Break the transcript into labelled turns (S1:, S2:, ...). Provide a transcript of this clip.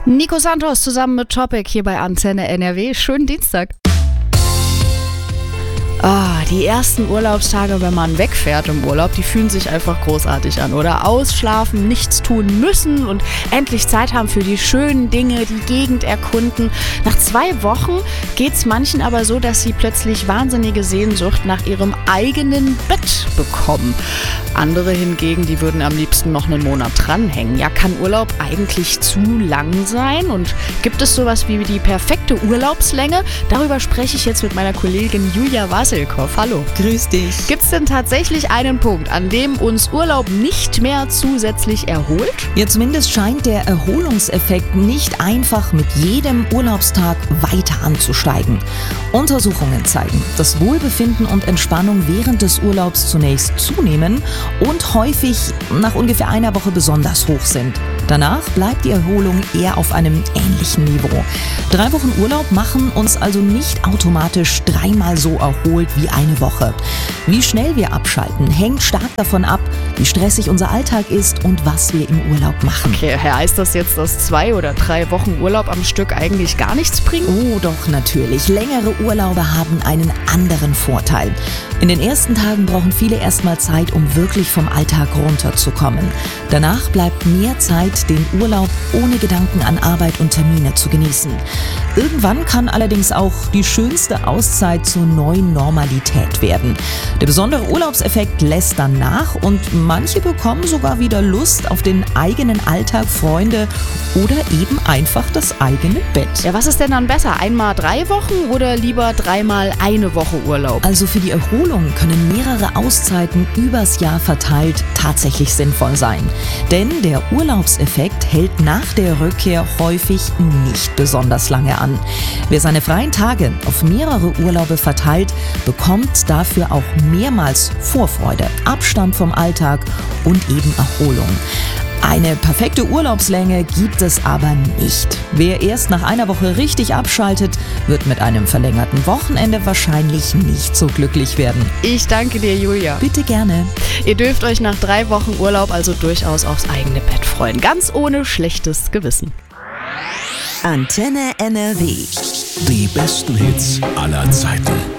S1: Nico Santos zusammen mit Topic hier bei Antenne NRW. Schönen Dienstag. Die ersten Urlaubstage, wenn man wegfährt im Urlaub, die fühlen sich einfach großartig an, oder? Ausschlafen, nichts tun müssen und endlich Zeit haben für die schönen Dinge, die Gegend erkunden. Nach 2 Wochen geht's manchen aber so, dass sie plötzlich wahnsinnige Sehnsucht nach ihrem eigenen Bett bekommen. Andere hingegen, die würden am liebsten noch einen Monat dranhängen. Ja, kann Urlaub eigentlich zu lang sein? Und gibt es sowas wie die perfekte Urlaubslänge? Darüber spreche ich jetzt mit meiner Kollegin Julia Wasselkow. Hallo.
S2: Grüß dich.
S1: Gibt es denn tatsächlich einen Punkt, an dem uns Urlaub nicht mehr zusätzlich erholt?
S2: Ja, zumindest scheint der Erholungseffekt nicht einfach mit jedem Urlaubstag weiter anzusteigen. Untersuchungen zeigen, dass Wohlbefinden und Entspannung während des Urlaubs zunächst zunehmen und häufig nach ungefähr einer Woche besonders hoch sind. Danach bleibt die Erholung eher auf einem ähnlichen Niveau. 3 Wochen Urlaub machen uns also nicht automatisch 3-mal so erholt wie eine Woche. Wie schnell wir abschalten, hängt stark davon ab, wie stressig unser Alltag ist und was wir im Urlaub machen.
S1: Okay, heißt das jetzt, dass 2 oder 3 Wochen Urlaub am Stück eigentlich gar nichts bringen?
S2: Oh, doch natürlich. Längere Urlaube haben einen anderen Vorteil. In den ersten Tagen brauchen viele erstmal Zeit, um wirklich vom Alltag runterzukommen. Danach bleibt mehr Zeit, den Urlaub ohne Gedanken an Arbeit und Termine zu genießen. Irgendwann kann allerdings auch die schönste Auszeit zur neuen Normalität werden. Der besondere Urlaubseffekt lässt dann nach und manche bekommen sogar wieder Lust auf den eigenen Alltag, Freunde oder eben einfach das eigene Bett.
S1: Ja, was ist denn dann besser? 1-mal 3 Wochen oder lieber 3-mal eine Woche Urlaub?
S2: Also für die Erholung können mehrere Auszeiten übers Jahr verteilt tatsächlich sinnvoll sein. Denn der Urlaubseffekt hält nach der Rückkehr häufig nicht besonders lange an. Wer seine freien Tage auf mehrere Urlaube verteilt, bekommt dafür auch mehrmals Vorfreude, Abstand vom Alltag und eben Erholung. Eine perfekte Urlaubslänge gibt es aber nicht. Wer erst nach einer Woche richtig abschaltet, wird mit einem verlängerten Wochenende wahrscheinlich nicht so glücklich werden.
S1: Ich danke dir, Julia.
S2: Bitte gerne.
S1: Ihr dürft euch nach 3 Wochen Urlaub also durchaus aufs eigene Bett freuen. Ganz ohne schlechtes Gewissen.
S3: Antenne NRW.
S4: Die besten Hits aller Zeiten.